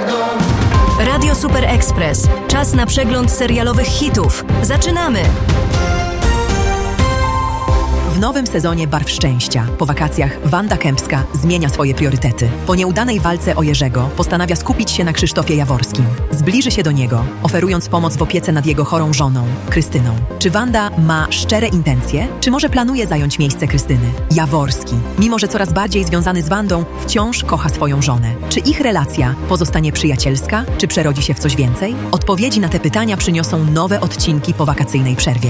Radio Super Express. Czas na przegląd serialowych hitów. Zaczynamy! W nowym sezonie Barw Szczęścia po wakacjach Wanda Kępska zmienia swoje priorytety. Po nieudanej walce o Jerzego postanawia skupić się na Krzysztofie Jaworskim. Zbliży się do niego, oferując pomoc w opiece nad jego chorą żoną, Krystyną. Czy Wanda ma szczere intencje, czy może planuje zająć miejsce Krystyny? Jaworski, mimo że coraz bardziej związany z Wandą, wciąż kocha swoją żonę. Czy ich relacja pozostanie przyjacielska, czy przerodzi się w coś więcej? Odpowiedzi na te pytania przyniosą nowe odcinki po wakacyjnej przerwie.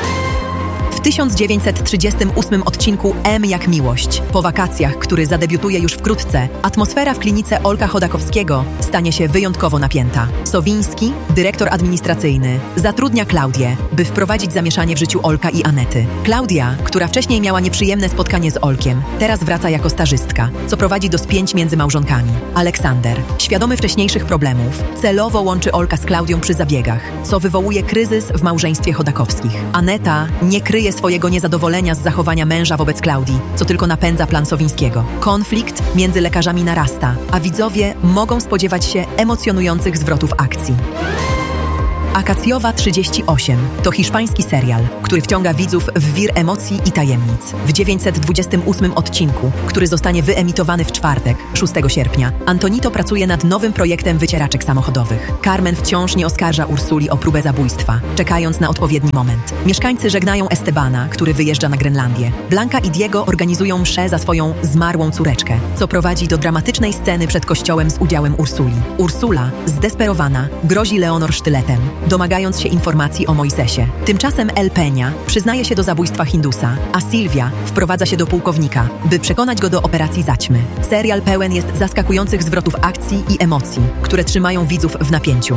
W 1938 odcinku M jak miłość. Po wakacjach, który zadebiutuje już wkrótce, atmosfera w klinice Olka Chodakowskiego stanie się wyjątkowo napięta. Sowiński, dyrektor administracyjny, zatrudnia Klaudię, by wprowadzić zamieszanie w życiu Olka i Anety. Klaudia, która wcześniej miała nieprzyjemne spotkanie z Olkiem, teraz wraca jako stażystka, co prowadzi do spięć między małżonkami. Aleksander, świadomy wcześniejszych problemów, celowo łączy Olka z Klaudią przy zabiegach, co wywołuje kryzys w małżeństwie Chodakowskich. Aneta nie kryje swojego niezadowolenia z zachowania męża wobec Klaudii, co tylko napędza plan Sowińskiego. Konflikt między lekarzami narasta, a widzowie mogą spodziewać się emocjonujących zwrotów akcji. Akacjowa 38 to hiszpański serial, który wciąga widzów w wir emocji i tajemnic. W 928 odcinku, który zostanie wyemitowany w czwartek, 6 sierpnia, Antonito pracuje nad nowym projektem wycieraczek samochodowych. Carmen wciąż nie oskarża Ursuli o próbę zabójstwa, czekając na odpowiedni moment. Mieszkańcy żegnają Estebana, który wyjeżdża na Grenlandię. Blanka i Diego organizują mszę za swoją zmarłą córeczkę, co prowadzi do dramatycznej sceny przed kościołem z udziałem Ursuli. Ursula, zdesperowana, grozi Leonor sztyletem, domagając się informacji o Mojsesie. Tymczasem El Peña przyznaje się do zabójstwa Hindusa, a Sylwia wprowadza się do pułkownika, by przekonać go do operacji zaćmy. Serial pełen jest zaskakujących zwrotów akcji i emocji, które trzymają widzów w napięciu.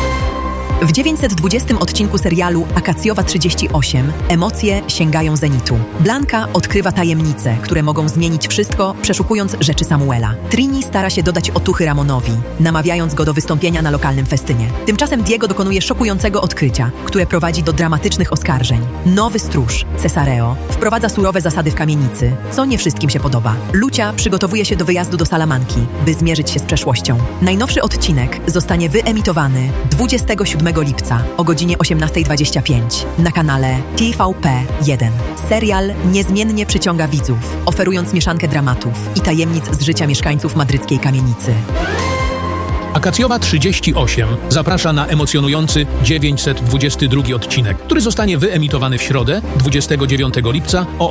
W 920 odcinku serialu Akacjowa 38 emocje sięgają zenitu. Blanka odkrywa tajemnice, które mogą zmienić wszystko, przeszukując rzeczy Samuela. Trini stara się dodać otuchy Ramonowi, namawiając go do wystąpienia na lokalnym festynie. Tymczasem Diego dokonuje szokującego odkrycia, które prowadzi do dramatycznych oskarżeń. Nowy stróż, Cesareo, wprowadza surowe zasady w kamienicy, co nie wszystkim się podoba. Lucia przygotowuje się do wyjazdu do Salamanki, by zmierzyć się z przeszłością. Najnowszy odcinek zostanie wyemitowany 27 lipca o godzinie 18:25 na kanale TVP1. Serial niezmiennie przyciąga widzów, oferując mieszankę dramatów i tajemnic z życia mieszkańców madryckiej kamienicy. Akacjowa 38 zaprasza na emocjonujący 922 odcinek, który zostanie wyemitowany w środę 29 lipca o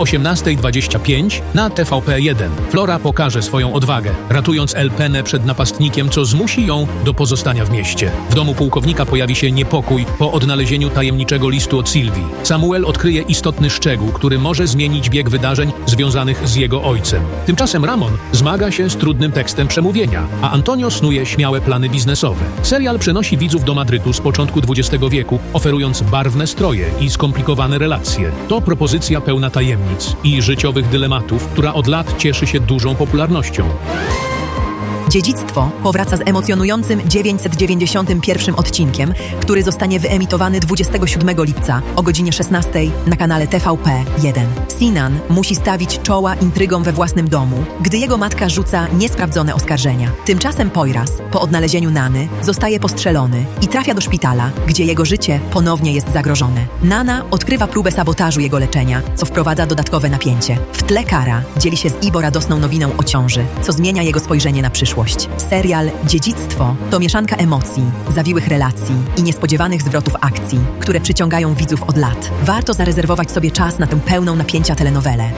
18:25 na TVP1. Flora pokaże swoją odwagę, ratując El Penę przed napastnikiem, co zmusi ją do pozostania w mieście. W domu pułkownika pojawi się niepokój po odnalezieniu tajemniczego listu od Sylwii. Samuel odkryje istotny szczegół, który może zmienić bieg wydarzeń związanych z jego ojcem. Tymczasem Ramon zmaga się z trudnym tekstem przemówienia, a Antonio snuje śmiałe plany biznesowe. Serial przenosi widzów do Madrytu z początku XX wieku, oferując barwne stroje i skomplikowane relacje. To propozycja pełna tajemnic i życiowych dylematów, która od lat cieszy się dużą popularnością. Dziedzictwo powraca z emocjonującym 991 odcinkiem, który zostanie wyemitowany 27 lipca o godzinie 16 na kanale TVP1. Sinan musi stawić czoła intrygom we własnym domu, gdy jego matka rzuca niesprawdzone oskarżenia. Tymczasem Poyraz, po odnalezieniu Nany, zostaje postrzelony i trafia do szpitala, gdzie jego życie ponownie jest zagrożone. Nana odkrywa próbę sabotażu jego leczenia, co wprowadza dodatkowe napięcie. W tle Kara dzieli się z Ibo radosną nowiną o ciąży, co zmienia jego spojrzenie na przyszłość. Serial Dziedzictwo to mieszanka emocji, zawiłych relacji i niespodziewanych zwrotów akcji, które przyciągają widzów od lat. Warto zarezerwować sobie czas na tę pełną napięcia telenowelę.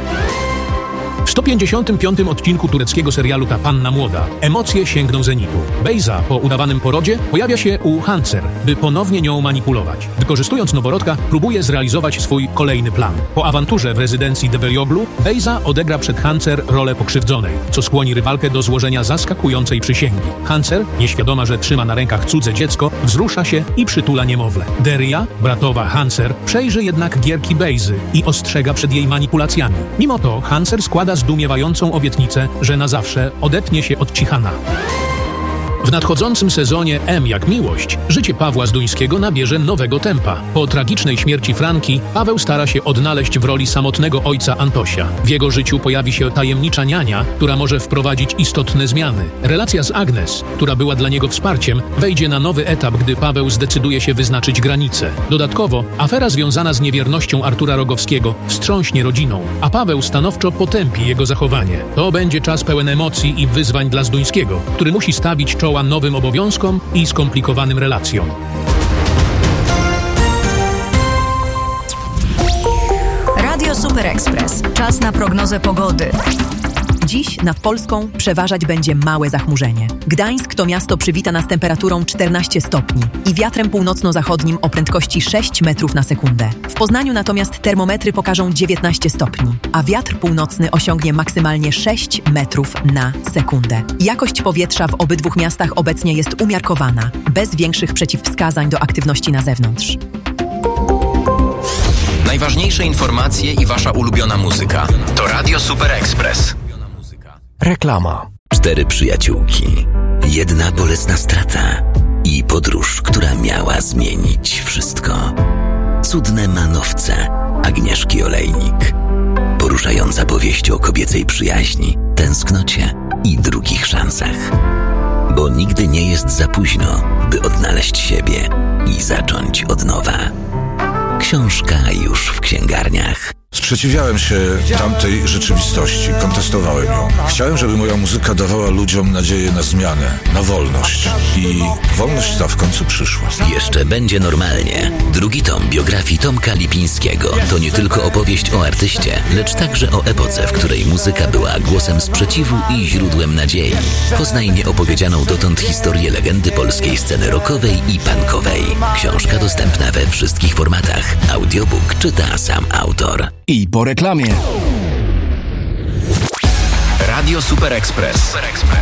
W 155 odcinku tureckiego serialu Ta Panna Młoda emocje sięgną zenitu. Bejza po udawanym porodzie pojawia się u Hancer, by ponownie nią manipulować. Wykorzystując noworodka, próbuje zrealizować swój kolejny plan. Po awanturze w rezydencji Develioglu Bejza odegra przed Hancer rolę pokrzywdzonej, co skłoni rywalkę do złożenia zaskakującej przysięgi. Hancer, nieświadoma, że trzyma na rękach cudze dziecko, wzrusza się i przytula niemowlę. Deria, bratowa Hancer, przejrzy jednak gierki Bejzy i ostrzega przed jej manipulacjami. Mimo to Hancer składa zdumiewającą obietnicę, że na zawsze odetnie się od Cichana. W nadchodzącym sezonie M jak miłość, życie Pawła Zduńskiego nabierze nowego tempa. Po tragicznej śmierci Franki, Paweł stara się odnaleźć w roli samotnego ojca Antosia. W jego życiu pojawi się tajemnicza niania, która może wprowadzić istotne zmiany. Relacja z Agnes, która była dla niego wsparciem, wejdzie na nowy etap, gdy Paweł zdecyduje się wyznaczyć granice. Dodatkowo, afera związana z niewiernością Artura Rogowskiego wstrząśnie rodziną, a Paweł stanowczo potępi jego zachowanie. To będzie czas pełen emocji i wyzwań dla Zduńskiego, który musi stawić czoła nowym obowiązkom i skomplikowanym relacjom. Radio Super Express. Czas na prognozę pogody. Dziś nad Polską przeważać będzie małe zachmurzenie. Gdańsk to miasto przywita nas temperaturą 14 stopni i wiatrem północno-zachodnim o prędkości 6 metrów na sekundę. W Poznaniu natomiast termometry pokażą 19 stopni, a wiatr północny osiągnie maksymalnie 6 metrów na sekundę. Jakość powietrza w obydwu miastach obecnie jest umiarkowana, bez większych przeciwwskazań do aktywności na zewnątrz. Najważniejsze informacje i wasza ulubiona muzyka to Radio Super Express. Reklama. 4 przyjaciółki, 1 bolesna strata i podróż, która miała zmienić wszystko. Cudne manowce Agnieszki Olejnik. Poruszająca powieść o kobiecej przyjaźni, tęsknocie i drugich szansach. Bo nigdy nie jest za późno, by odnaleźć siebie i zacząć od nowa. Książka już w księgarniach. Sprzeciwiałem się tamtej rzeczywistości, kontestowałem ją. Chciałem, żeby moja muzyka dawała ludziom nadzieję na zmianę, na wolność. I wolność ta w końcu przyszła. Jeszcze będzie normalnie. Drugi tom biografii Tomka Lipińskiego to nie tylko opowieść o artyście, lecz także o epoce, w której muzyka była głosem sprzeciwu i źródłem nadziei. Poznaj nieopowiedzianą dotąd historię legendy polskiej sceny rockowej i punkowej. Książka dostępna we wszystkich formatach. Audiobook czyta sam autor. I po reklamie. Radio Super Express.